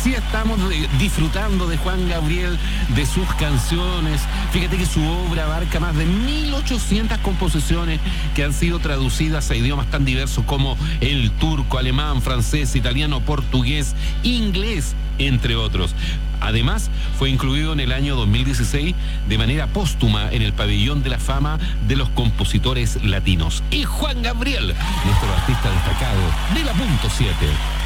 Así estamos disfrutando de Juan Gabriel, de sus canciones. Fíjate que su obra abarca más de 1800 composiciones que han sido traducidas a idiomas tan diversos como el turco, alemán, francés, italiano, portugués, inglés, entre otros. Además, fue incluido en el año 2016 de manera póstuma en el Pabellón de la Fama de los Compositores Latinos. Y Juan Gabriel, nuestro artista destacado de la Punto 7.